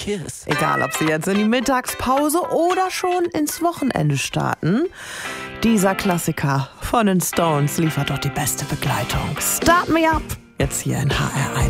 kiss. Egal, ob Sie jetzt in die Mittagspause oder schon ins Wochenende starten, dieser Klassiker von den Stones liefert doch die beste Begleitung. Start Me Up, jetzt hier in HR1.